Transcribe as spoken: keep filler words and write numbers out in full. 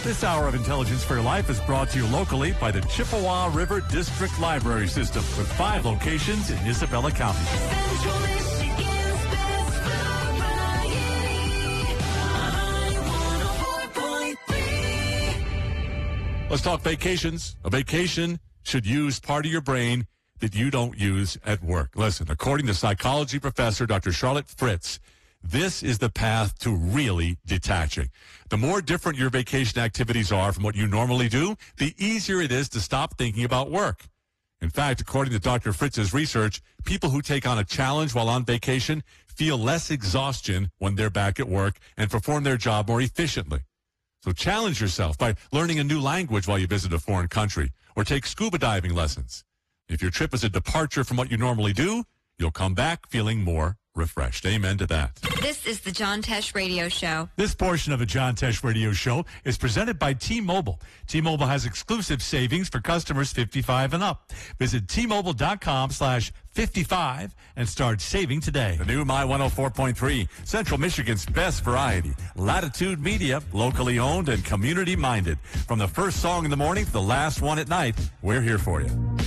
This hour of Intelligence for Your Life is brought to you locally by the Chippewa River District Library System with five locations in Isabella County. Central Michigan's best variety. one oh four point three. Let's talk vacations. A vacation should use part of your brain that you don't use at work. Listen, according to psychology professor Doctor Charlotte Fritz, this is the path to really detaching. The more different your vacation activities are from what you normally do, the easier it is to stop thinking about work. In fact, according to Doctor Fritz's research, people who take on a challenge while on vacation feel less exhaustion when they're back at work and perform their job more efficiently. So challenge yourself by learning a new language while you visit a foreign country or take scuba diving lessons. If your trip is a departure from what you normally do, you'll come back feeling more refreshed. Amen to that. This is the John Tesh Radio Show. This portion of the John Tesh Radio Show is presented by T-Mobile. T-Mobile has exclusive savings for customers fifty-five and up. Visit T-Mobile.com slash 55 and start saving today. The new My one oh four point three, Central Michigan's best variety. Latitude Media, locally owned and community-minded. From the first song in the morning to the last one at night, we're here for you.